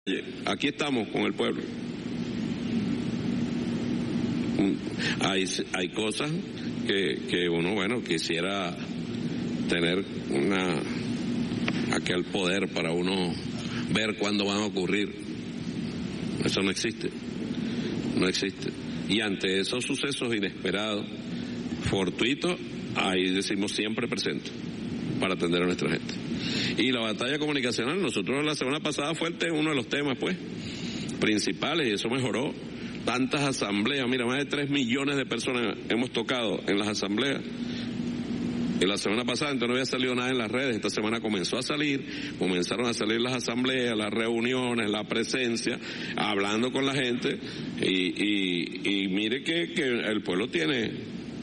Aquí estamos con el pueblo. Hay cosas que uno, quisiera tener aquel poder para uno ver cuándo van a ocurrir. Eso no existe. Y ante esos sucesos inesperados, fortuitos, ahí decimos siempre presente para atender a nuestra gente. Y la batalla comunicacional, nosotros la semana pasada fue uno de los temas principales, y eso mejoró. Tantas asambleas, mira, más de 3 millones de personas hemos tocado en las asambleas. Y la semana pasada entonces no había salido nada en las redes, esta semana comenzaron a salir las asambleas, las reuniones, la presencia, hablando con la gente, y mire que el pueblo tiene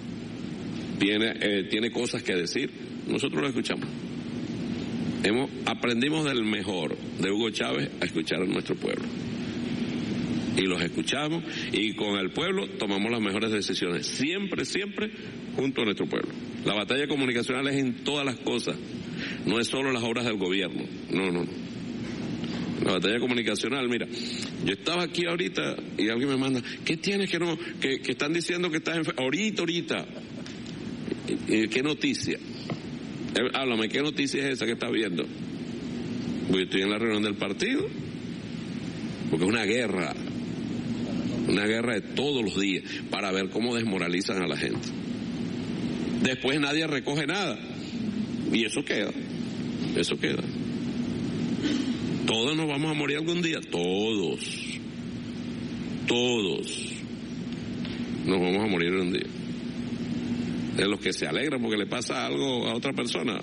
cosas que decir, nosotros lo escuchamos. Aprendimos del mejor, de Hugo Chávez, a escuchar a nuestro pueblo. Y los escuchamos, y con el pueblo tomamos las mejores decisiones, siempre junto a nuestro pueblo. La batalla comunicacional es en todas las cosas, no es solo las obras del gobierno, no. La batalla comunicacional, mira, yo estaba aquí ahorita y alguien me manda, ¿qué tienes que están diciendo que estás enfermo? Ahorita. ¿Qué noticia? Háblame, ¿qué noticia es esa que estás viendo? Pues yo estoy en la reunión del partido, porque es una guerra de todos los días para ver cómo desmoralizan a la gente. Después nadie recoge nada y eso queda. Todos nos vamos a morir algún día, todos nos vamos a morir un día. De los que se alegran porque le pasa algo a otra persona,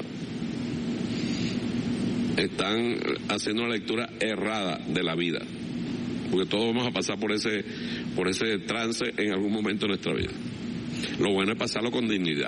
están haciendo una lectura errada de la vida, porque todos vamos a pasar por ese trance en algún momento de nuestra vida. Lo bueno es pasarlo con dignidad.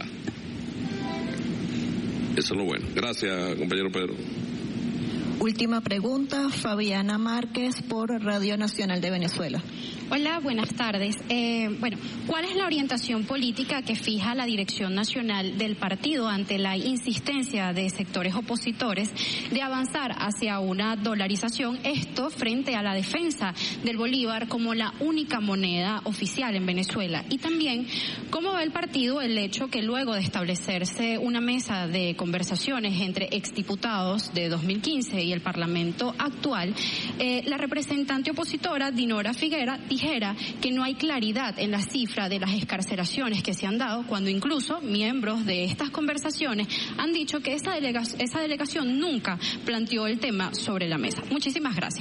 Eso es lo bueno. Gracias, compañero Pedro. Última pregunta, Fabiana Márquez por Radio Nacional de Venezuela. Hola, buenas tardes. ¿Cuál es la orientación política que fija la dirección nacional del partido ante la insistencia de sectores opositores de avanzar hacia una dolarización, esto frente a la defensa del bolívar como la única moneda oficial en Venezuela? Y también, ¿cómo ve el partido el hecho que luego de establecerse una mesa de conversaciones entre exdiputados de 2015 y el Parlamento actual, la representante opositora Dinora Figuera dijera que no hay claridad en la cifra de las excarcelaciones que se han dado, cuando incluso miembros de estas conversaciones han dicho que esa delegación nunca planteó el tema sobre la mesa? Muchísimas gracias.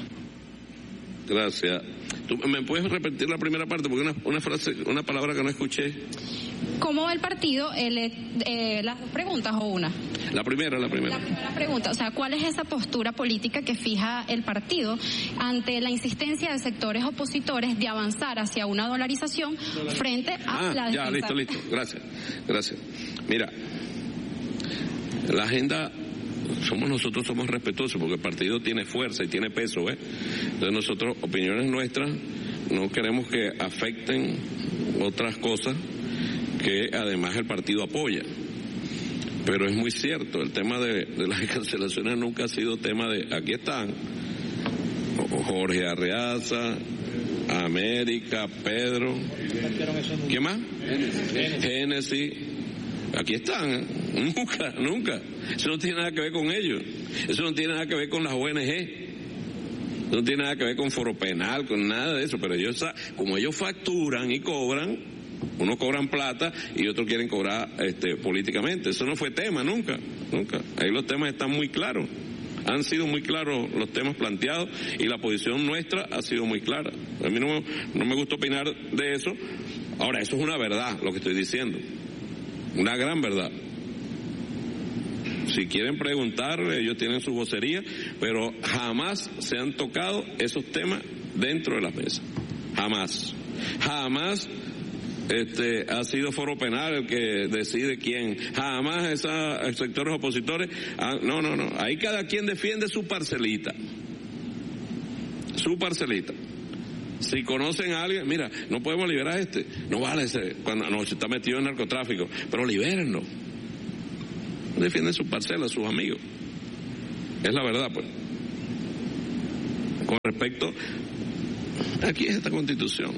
Gracias. ¿Tú me puedes repetir la primera parte? Porque una palabra que no escuché. ¿Cómo va el partido? ¿Las dos preguntas o una? La primera. La primera pregunta, o sea, ¿cuál es esa postura política que fija el partido ante la insistencia de sectores opositores de avanzar hacia una dolarización frente a la defensa? Ya, listo. Gracias. Mira, la agenda, nosotros somos respetuosos porque el partido tiene fuerza y tiene peso, Entonces nosotros, opiniones nuestras, no queremos que afecten otras cosas que además el partido apoya. Pero es muy cierto, el tema de las cancelaciones nunca ha sido tema de... Aquí están Jorge Arreaza, América, Pedro, ¿qué más? Génesis. Aquí están, nunca. Eso no tiene nada que ver con ellos. Eso no tiene nada que ver con las ONG. Eso no tiene nada que ver con Foro Penal, con nada de eso. Pero ellos, como ellos facturan y cobran, unos cobran plata y otros quieren cobrar políticamente. Eso no fue tema nunca. Ahí los temas están muy claros. Han sido muy claros los temas planteados y la posición nuestra ha sido muy clara. A mí no me gusta opinar de eso. Ahora, eso es una verdad, lo que estoy diciendo. Una gran verdad. Si quieren preguntar, ellos tienen su vocería, pero jamás se han tocado esos temas dentro de las mesas. Jamás ha sido Foro Penal el que decide quién. Jamás esos sectores opositores. No. Ahí cada quien defiende su parcelita. Si conocen a alguien, mira, no podemos liberar a no vale cuando se está metido en narcotráfico, pero libérenlo. Defienden su parcela, sus amigos. Es la verdad, pues. Con respecto, aquí es esta Constitución.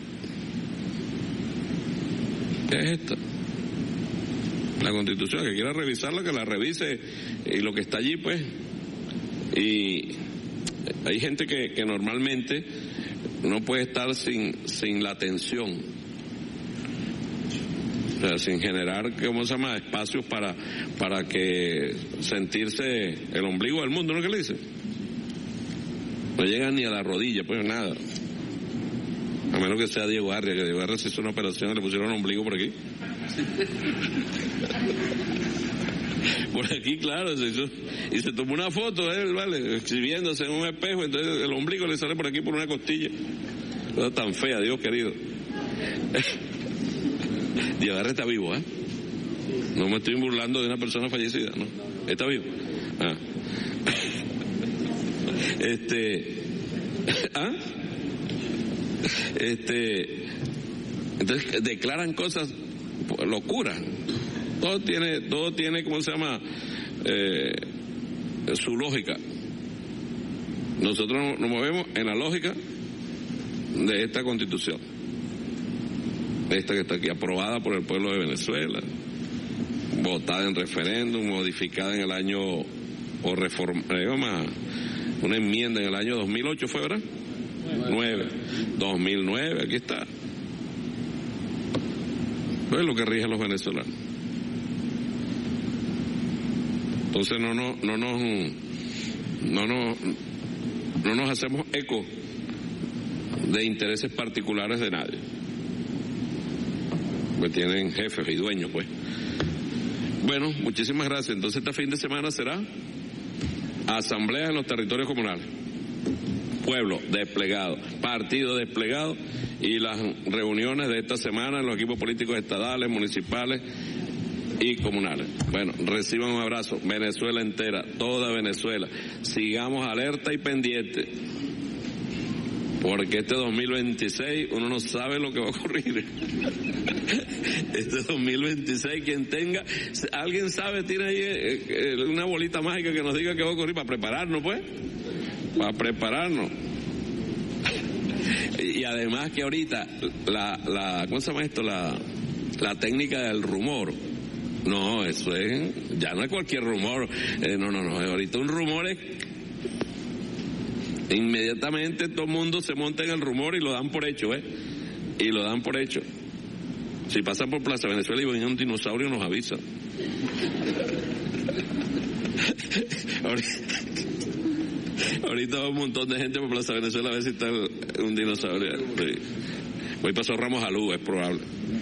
¿Qué es esta? La Constitución, que quiera revisarla, que la revise, y lo que está allí, pues. Y hay gente que normalmente no puede estar sin la atención, o sea, sin generar, ¿cómo se llama?, espacios para que sentirse el ombligo del mundo, ¿no es que le dice? No llegan ni a la rodilla, pues nada. A menos que sea Diego Arria, que Diego Arria se hizo una operación y le pusieron el ombligo por aquí. Por aquí, claro, se hizo, y se tomó una foto de él, ¿vale?, exhibiéndose en un espejo, entonces el ombligo le sale por aquí por una costilla. Cosa tan fea, Dios querido. Diego Arria está vivo, ¿eh? No me estoy burlando de una persona fallecida, ¿no? Está vivo. Ah. Entonces declaran cosas, locura. Todo tiene, ¿cómo se llama?, su lógica. Nosotros nos movemos en la lógica de esta Constitución, esta que está aquí, aprobada por el pueblo de Venezuela, votada en referéndum, modificada en el año, o reformada, una enmienda en el año 2008, ¿fue, verdad? 2009, aquí está. No es lo que rige a los venezolanos. Entonces no nos hacemos eco de intereses particulares de nadie. Pues tienen jefes y dueños, pues. Bueno, muchísimas gracias. Entonces este fin de semana será asambleas en los territorios comunales. Pueblo desplegado, partido desplegado, y las reuniones de esta semana en los equipos políticos estadales, municipales y comunales. Bueno, reciban un abrazo, Venezuela entera, toda Venezuela. Sigamos alerta y pendiente, porque este 2026 uno no sabe lo que va a ocurrir. Este 2026, quien tenga, alguien sabe, tiene ahí una bolita mágica que nos diga qué va a ocurrir, para prepararnos, pues. Para prepararnos. Y además que ahorita ¿cómo se llama esto? La técnica del rumor. No, eso ya no es cualquier rumor. No. Ahorita un rumor es, inmediatamente todo el mundo se monta en el rumor y lo dan por hecho, y lo dan por hecho. Si pasan por Plaza Venezuela y ven un dinosaurio, nos avisan. Ahorita va un montón de gente por Plaza Venezuela a ver si está un dinosaurio. Sí. Voy para Ramos Alú, es probable.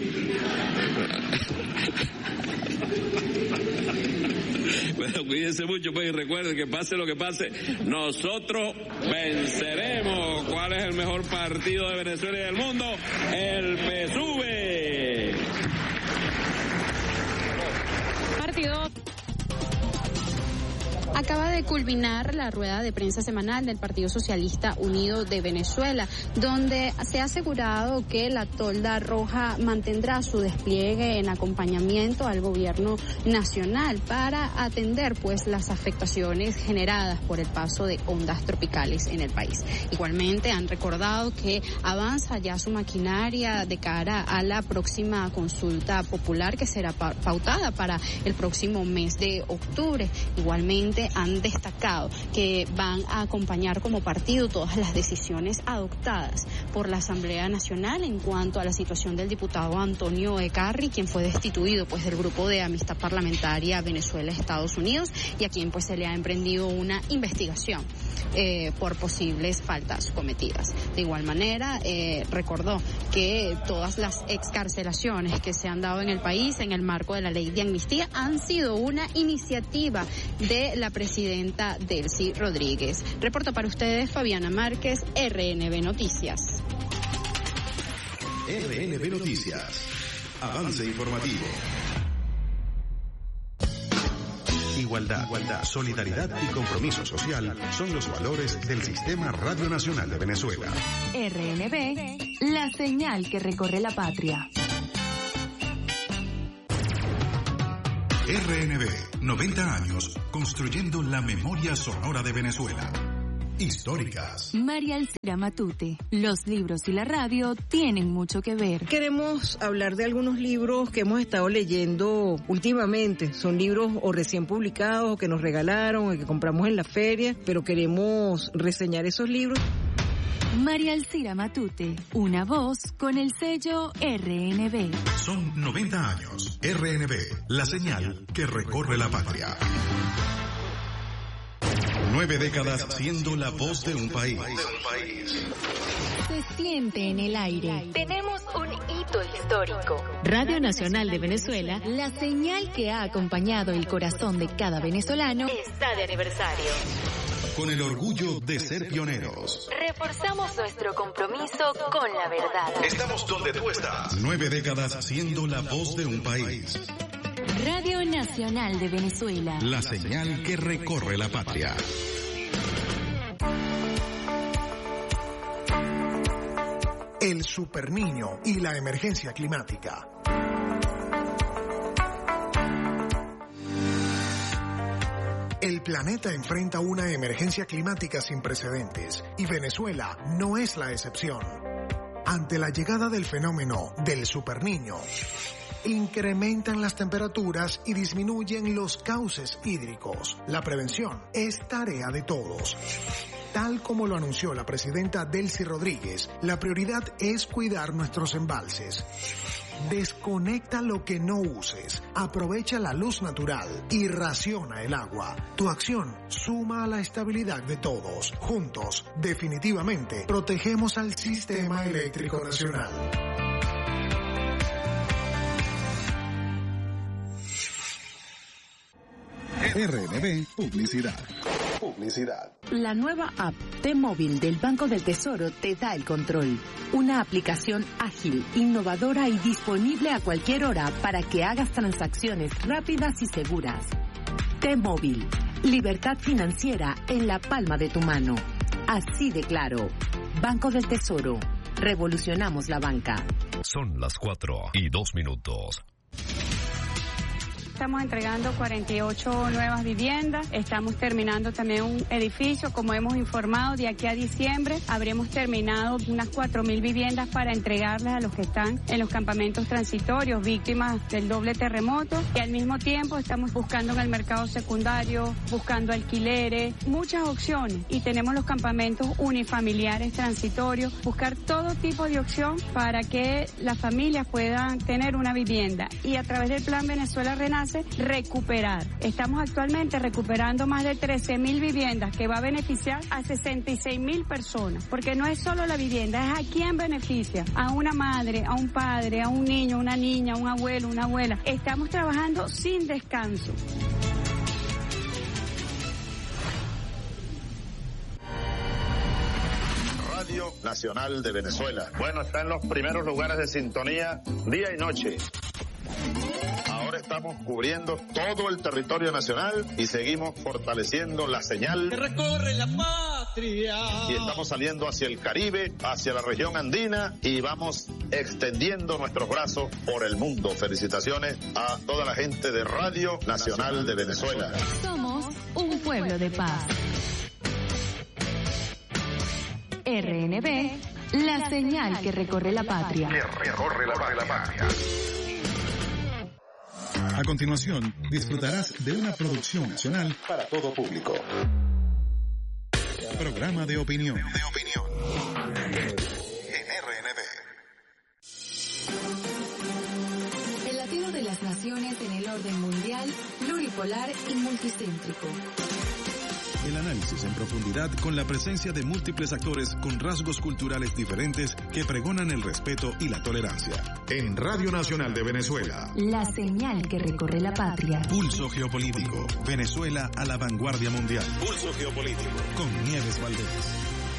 Bueno, cuídense mucho, pues, y recuerden que pase lo que pase, nosotros venceremos. ¿Cuál es el mejor partido de Venezuela y del mundo? El PSUV. Partido. Acaba de culminar la rueda de prensa semanal del Partido Socialista Unido de Venezuela, donde se ha asegurado que la tolda roja mantendrá su despliegue en acompañamiento al gobierno nacional para atender, pues, las afectaciones generadas por el paso de ondas tropicales en el país. Igualmente han recordado que avanza ya su maquinaria de cara a la próxima consulta popular que será pautada para el próximo mes de octubre. Igualmente han destacado que van a acompañar como partido todas las decisiones adoptadas por la Asamblea Nacional en cuanto a la situación del diputado Antonio Ecarri, quien fue destituido, pues, del grupo de amistad parlamentaria Venezuela-Estados Unidos, y a quien, pues, se le ha emprendido una investigación por posibles faltas cometidas. De igual manera, recordó que todas las excarcelaciones que se han dado en el país en el marco de la ley de amnistía han sido una iniciativa de la presidenta Delcy Rodríguez. Reporta para ustedes Fabiana Márquez, RNB Noticias. RNB Noticias. Avance informativo. Igualdad, solidaridad y compromiso social son los valores del Sistema Radio Nacional de Venezuela. RNB, la señal que recorre la patria. RNB, 90 años construyendo la memoria sonora de Venezuela. históricas. María Alcira Matute. Los libros y la radio tienen mucho que ver. Queremos hablar de algunos libros que hemos estado leyendo últimamente. Son libros o recién publicados, o que nos regalaron, o que compramos en la feria, pero queremos reseñar esos libros. María Alcira Matute, una voz con el sello RNB. Son 90 años. RNB, la señal que recorre la patria. 9 décadas siendo la voz de un país. Se siente en el aire. Tenemos un hito histórico. Radio Nacional de Venezuela, la señal que ha acompañado el corazón de cada venezolano, Está de aniversario. Con el orgullo de ser pioneros. Reforzamos nuestro compromiso con la verdad. Estamos donde tú estás. 9 décadas siendo la voz de un país. Radio Nacional de Venezuela, La señal que recorre la patria. El Superniño y la emergencia climática. El planeta enfrenta una emergencia climática sin precedentes y Venezuela no es la excepción. Ante la llegada del fenómeno del Superniño, incrementan las temperaturas y disminuyen los cauces hídricos. La prevención es tarea de todos. Tal como lo anunció la presidenta Delcy Rodríguez, la prioridad es cuidar nuestros embalses. Desconecta lo que no uses, aprovecha la luz natural y raciona el agua. Tu acción suma a la estabilidad de todos. Juntos, definitivamente, protegemos al sistema eléctrico nacional. RNB Publicidad. La nueva app T-Móvil del Banco del Tesoro te da el control. Una aplicación ágil, innovadora y disponible a cualquier hora para que hagas transacciones rápidas y seguras. T-Móvil, libertad financiera en la palma de tu mano. Así de claro. Banco del Tesoro. Revolucionamos la banca. Son las 4:02. Estamos entregando 48 nuevas viviendas, estamos terminando también un edificio, como hemos informado, de aquí a diciembre habremos terminado unas 4.000 viviendas para entregarlas a los que están en los campamentos transitorios, víctimas del doble terremoto, y al mismo tiempo estamos buscando en el mercado secundario, buscando alquileres, muchas opciones, y tenemos los campamentos unifamiliares transitorios, buscar todo tipo de opción para que las familias puedan tener una vivienda, y a través del Plan Venezuela Renace, recuperar. Estamos actualmente recuperando más de 13.000 viviendas que va a beneficiar a 66.000 personas, porque no es solo la vivienda, es a quién beneficia, a una madre, a un padre, a un niño, una niña, un abuelo, una abuela. Estamos trabajando sin descanso. Radio Nacional de Venezuela. Bueno, está en los primeros lugares de sintonía día y noche. Ahora estamos cubriendo todo el territorio nacional y seguimos fortaleciendo la señal que recorre la patria. Y estamos saliendo hacia el Caribe, hacia la región andina, y vamos extendiendo nuestros brazos por el mundo. Felicitaciones a toda la gente de Radio Nacional de Venezuela. Somos un pueblo de paz. RNB, la señal que recorre la patria. A continuación, disfrutarás de una producción nacional para todo público. Programa de opinión. En RNB. El latido de las naciones en el orden mundial, pluripolar y multicéntrico. El análisis en profundidad con la presencia de múltiples actores con rasgos culturales diferentes que pregonan el respeto y la tolerancia. En Radio Nacional de Venezuela. La señal que recorre la patria. Pulso geopolítico. Venezuela a la vanguardia mundial. Pulso geopolítico. Con Nieves Valdés.